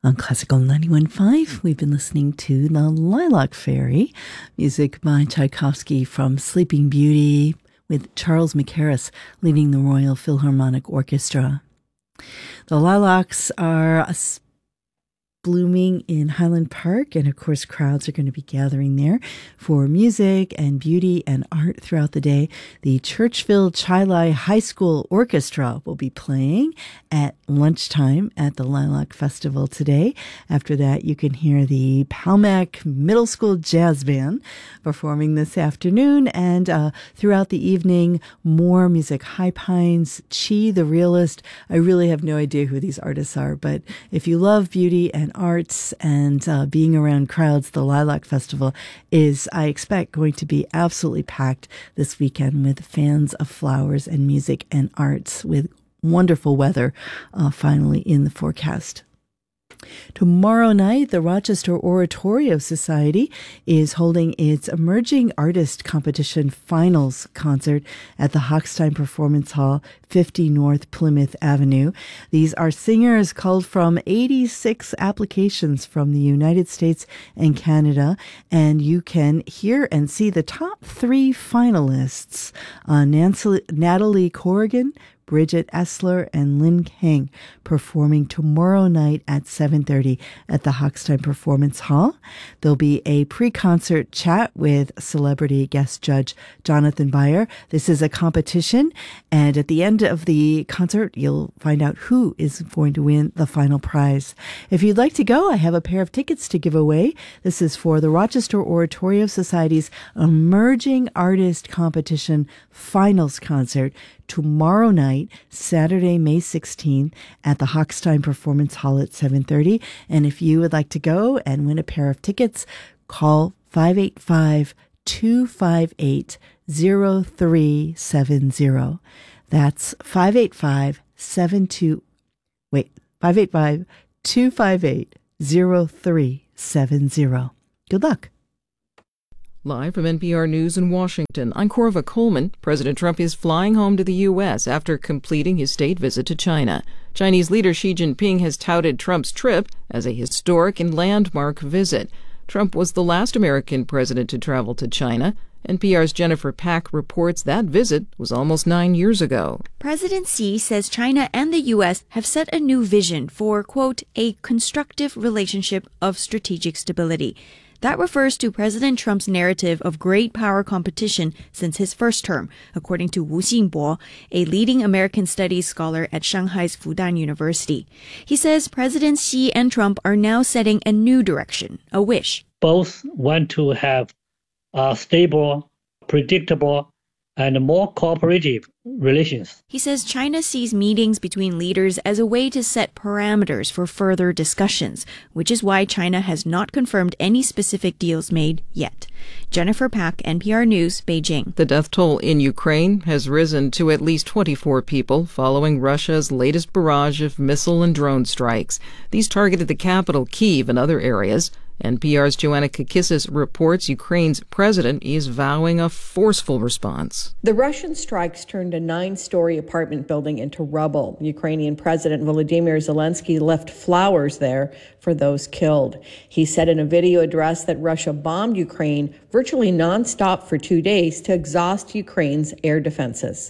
On Classical 91.5, we've been listening to The Lilac Fairy, music by Tchaikovsky from Sleeping Beauty, with Charles Mackerras leading the Royal Philharmonic Orchestra. The lilacs are blooming in Highland Park, and of course crowds are going to be gathering there for music and beauty and art throughout the day. The Churchville Chilai High School Orchestra will be playing at lunchtime at the Lilac Festival today. After that, you can hear the Palmac Middle School Jazz Band performing this afternoon, and throughout the evening, more music. High Pines, Chi the Realist. I really have no idea who these artists are, but if you love beauty and arts and being around crowds, the Lilac Festival is, I expect, going to be absolutely packed this weekend with fans of flowers and music and arts, with wonderful weather finally in the forecast. Tomorrow night, the Rochester Oratorio Society is holding its Emerging Artist Competition Finals concert at the Hochstein Performance Hall, 50 North Plymouth Avenue. These are singers culled from 86 applications from the United States and Canada, and you can hear and see the top three finalists, Natalie Corrigan, Bridget Essler, and Lynn Kang, performing tomorrow night at 7:30 at the Hochstein Performance Hall. There'll be a pre-concert chat with celebrity guest judge Jonathan Beyer. This is a competition, and at the end of the concert, you'll find out who is going to win the final prize. If you'd like to go, I have a pair of tickets to give away. This is for the Rochester Oratorio Society's Emerging Artist Competition Finals Concert tomorrow night, Saturday, May 16th, at the Hochstein Performance Hall at 7:30. And if you would like to go and win a pair of tickets, call 585-258-0370. That's 585-258-0370. Good luck. Live from NPR News in Washington, I'm Corva Coleman. President Trump is flying home to the U.S. after completing his state visit to China. Chinese leader Xi Jinping has touted Trump's trip as a historic and landmark visit. Trump was the last American president to travel to China. NPR's Jennifer Pack reports that visit was almost 9 years ago. President Xi says China and the U.S. have set a new vision for, quote, a constructive relationship of strategic stability. That refers to President Trump's narrative of great power competition since his first term, according to Wu Xingbo, a leading American studies scholar at Shanghai's Fudan University. He says Presidents Xi and Trump are now setting a new direction, a wish. Both want to have stable, predictable, and more cooperative relations. He says China sees meetings between leaders as a way to set parameters for further discussions, which is why China has not confirmed any specific deals made yet. Jennifer Pack, NPR News, Beijing. The death toll in Ukraine has risen to at least 24 people following Russia's latest barrage of missile and drone strikes. These targeted the capital, Kyiv, and other areas. NPR's Joanna Kakissis reports Ukraine's president is vowing a forceful response. The Russian strikes turned a 9-story apartment building into rubble. Ukrainian President Volodymyr Zelensky left flowers there for those killed. He said in a video address that Russia bombed Ukraine virtually nonstop for 2 days to exhaust Ukraine's air defenses.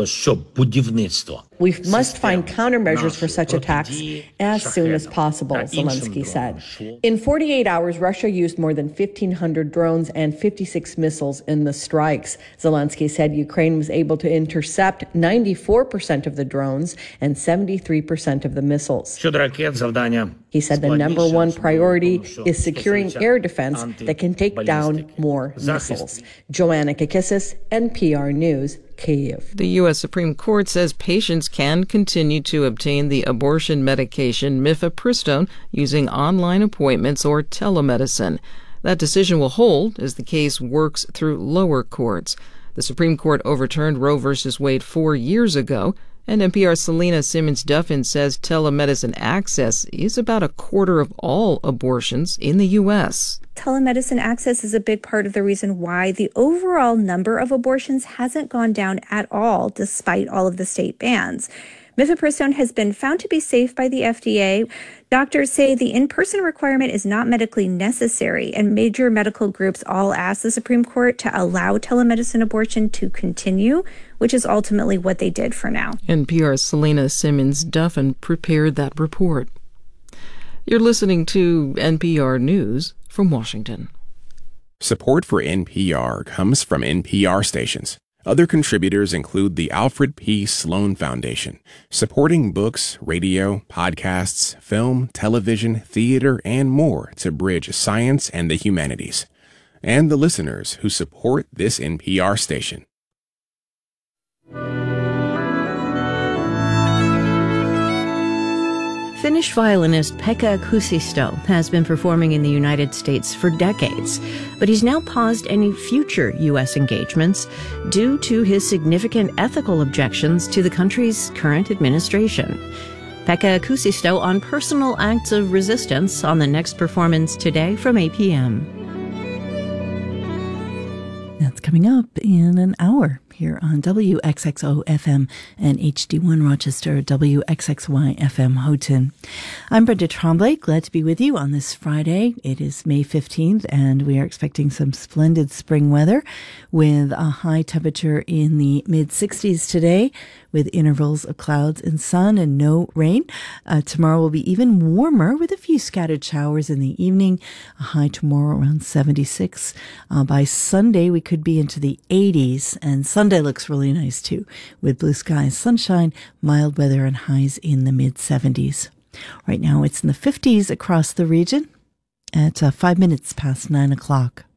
We must find countermeasures for such attacks as soon as possible, Zelensky said. In 48 hours, Russia used more than 1,500 drones and 56 missiles in the strikes. Zelensky said Ukraine was able to intercept 94% of the drones and 73% of the missiles. He said the number one priority is securing air defense that can take down more missiles. Joanna Kakissis, NPR News, Kyiv. The U.S. Supreme Court says patients can continue to obtain the abortion medication mifepristone using online appointments or telemedicine. That decision will hold as the case works through lower courts. The Supreme Court overturned Roe v. Wade 4 years ago, and NPR's Selena Simmons-Duffin says telemedicine access is about a quarter of all abortions in the U.S. Telemedicine access is a big part of the reason why the overall number of abortions hasn't gone down at all, despite all of the state bans. Mifepristone has been found to be safe by the FDA. Doctors say the in-person requirement is not medically necessary, and major medical groups all asked the Supreme Court to allow telemedicine abortion to continue, which is ultimately what they did for now. NPR's Selena Simmons-Duffin prepared that report. You're listening to NPR News from Washington. Support for NPR comes from NPR stations. Other contributors include the Alfred P. Sloan Foundation, supporting books, radio, podcasts, film, television, theater, and more to bridge science and the humanities. And the listeners who support this NPR station. Finnish violinist Pekka Kuusisto has been performing in the United States for decades, but he's now paused any future U.S. engagements due to his significant ethical objections to the country's current administration. Pekka Kuusisto on personal acts of resistance on the next performance today from 8 p.m. That's coming up in an hour here on WXXO FM and HD1 Rochester, WXXY FM Houghton. I'm Brenda Tremblay, glad to be with you on this Friday. It is May 15th, and we are expecting some splendid spring weather with a high temperature in the mid-60s today, with intervals of clouds and sun and no rain. Tomorrow will be even warmer with a few scattered showers in the evening. A high tomorrow around 76. By Sunday, we could be into the 80s, and Sunday looks really nice too, with blue skies, sunshine, mild weather, and highs in the mid-70s. Right now, it's in the 50s across the region at 5 minutes past 9 o'clock.